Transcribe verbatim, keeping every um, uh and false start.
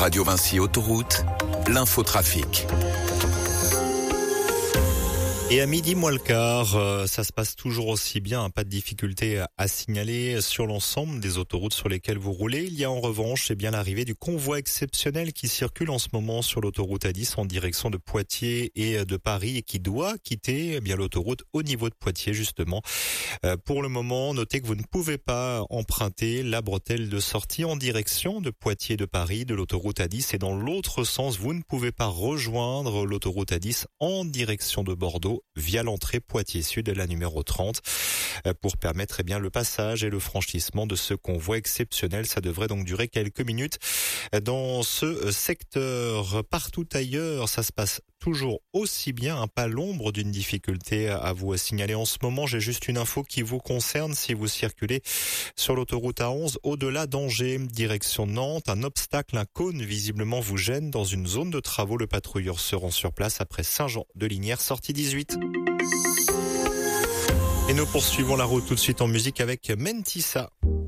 Radio Vinci Autoroute, l'infotrafic. Et à midi moins le quart, euh, ça se passe toujours aussi bien, hein, pas de difficulté à, à signaler sur l'ensemble des autoroutes sur lesquelles vous roulez. Il y a en revanche eh bien l'arrivée du convoi exceptionnel qui circule en ce moment sur l'autoroute A dix en direction de Poitiers et de Paris et qui doit quitter eh bien l'autoroute au niveau de Poitiers justement. Euh, pour le moment, notez que vous ne pouvez pas emprunter la bretelle de sortie en direction de Poitiers et de Paris de l'autoroute A dix et dans l'autre sens, vous ne pouvez pas rejoindre l'autoroute A dix en direction de Bordeaux via l'entrée Poitiers Sud, la numéro trente, pour permettre eh bien le passage et le franchissement de ce convoi exceptionnel. Ça devrait donc durer quelques minutes dans ce secteur. Partout ailleurs, ça se passe toujours aussi bien, hein, pas l'ombre d'une difficulté à vous signaler en ce moment. J'ai juste une info qui vous concerne si vous circulez sur l'autoroute A onze au-delà d'Angers, direction Nantes. Un obstacle, un cône visiblement vous gêne dans une zone de travaux. Le patrouilleur se rend sur place après Saint-Jean-de-Linière, sortie dix-huit. Et nous poursuivons la route tout de suite en musique avec Mentissa.